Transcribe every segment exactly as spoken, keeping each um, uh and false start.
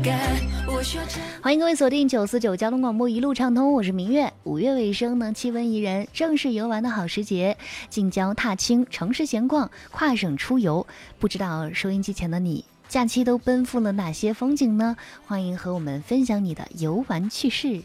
欢迎各位锁定九四九交通广播一路畅通，我是明月。五月尾声呢，气温宜人，正是游玩的好时节。近郊踏青，城市闲逛，跨省出游，不知道收音机前的你，假期都奔赴了哪些风景呢？欢迎和我们分享你的游玩趣事。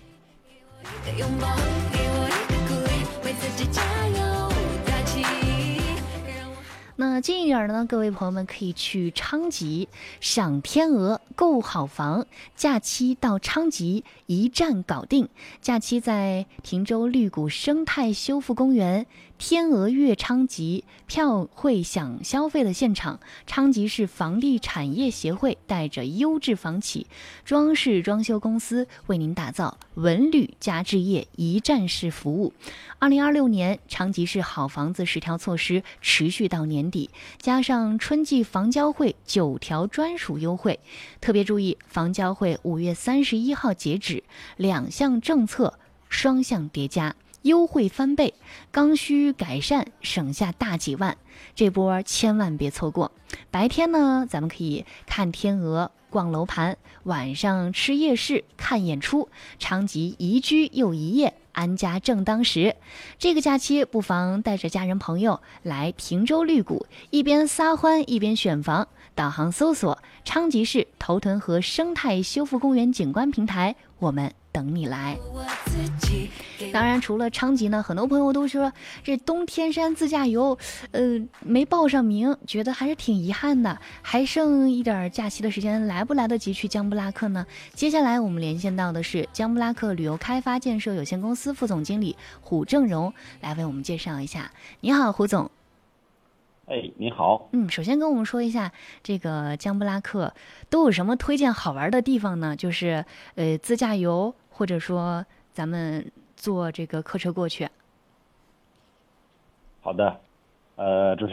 那近一点呢，各位朋友们可以去昌吉赏天鹅、购好房，假期到昌吉一站搞定。假期在亭州绿谷生态修复公园天鹅悦昌吉票会享消费的现场，昌吉市房地产业协会带着优质房企、装饰装修公司为您打造文旅加置业一站式服务。二零二六年，昌吉市好房子十条措施持续到年底，加上春季房交会九条专属优惠。特别注意，房交会五月三十一号截止，两项政策双向叠加，优惠翻倍，刚需改善省下大几万，这波千万别错过。白天呢，咱们可以看天鹅、逛楼盘，晚上吃夜市、看演出，昌吉宜居又一夜，安家正当时。这个假期不妨带着家人朋友来亭州绿谷，一边撒欢一边选房。导航搜索昌吉市头屯河生态修复公园景观平台，我们等你来。当然除了昌吉呢，很多朋友都说这东天山自驾游呃，没报上名，觉得还是挺遗憾的。还剩一点假期的时间，来不来得及去江布拉克呢？接下来我们连线到的是江布拉克旅游开发建设有限公司副总经理胡正荣，来为我们介绍一下。你好，胡总。 哎，你好。 嗯，首先跟我们说一下这个江布拉克都有什么推荐好玩的地方呢？就是呃自驾游，或者说咱们坐这个客车过去。 好的，呃，主